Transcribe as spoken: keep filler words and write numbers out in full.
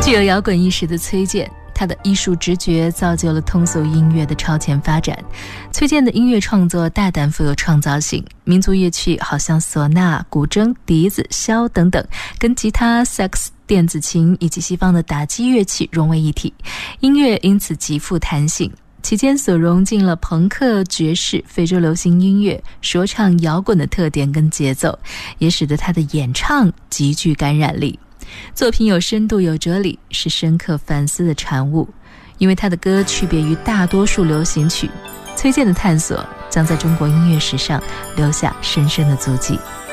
具有摇滚意识的崔健，他的艺术直觉造就了通俗音乐的超前发展。崔健的音乐创作大胆富有创造性，民族乐器好像唢呐、古筝、笛子、箫等等，跟吉他、萨克斯、电子琴以及西方的打击乐器融为一体，音乐因此极富弹性。其间所融进了朋克、爵士、非洲流行音乐、说唱、摇滚的特点跟节奏，也使得他的演唱极具感染力。作品有深度有哲理，是深刻反思的产物。因为他的歌区别于大多数流行曲，崔健的探索将在中国音乐史上留下深深的足迹。